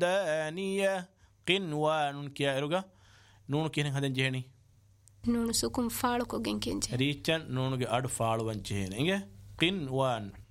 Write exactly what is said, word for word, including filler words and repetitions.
دانية قنوان كيا إرجع نون كين هذا جهني نون سكون فالو كوجن كينج ريتشن نون جا أد فالو وانجهني إنجا قنوان